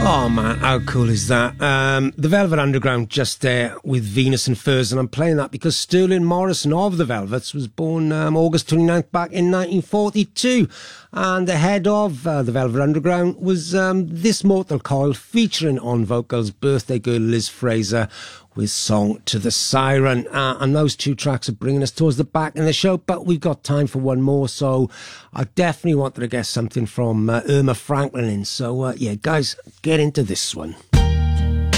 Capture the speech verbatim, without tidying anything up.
Oh man, how cool is that? Um, the Velvet Underground just there with Venus and Furs, and I'm playing that because Sterling Morrison of the Velvets was born um, August twenty-ninth back in nineteen forty-two, and the head of uh, the Velvet Underground was um, This Mortal Coil, featuring on vocals birthday girl Liz Fraser with Song to the Siren. Uh, and those two tracks are bringing us towards the back in the show, but we've got time for one more, so I definitely wanted to get something from uh, Irma Franklin in. So, uh, yeah, guys, get into this one.